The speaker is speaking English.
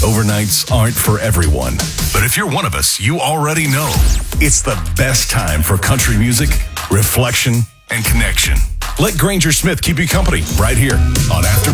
Overnights aren't for everyone. But if you're one of us, you already know it's the best time for country music, reflection, and connection. Let Granger Smith keep you company right here on After